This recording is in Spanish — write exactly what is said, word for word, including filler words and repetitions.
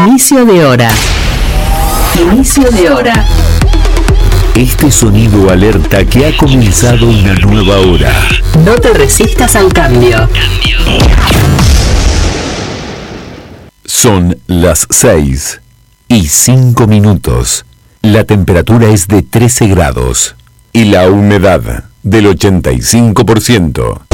Inicio de hora. Inicio de hora. Este sonido alerta que ha comenzado una nueva hora. No te resistas al cambio. Son las seis y cinco minutos. La temperatura es de trece grados y la humedad del ochenta y cinco por ciento.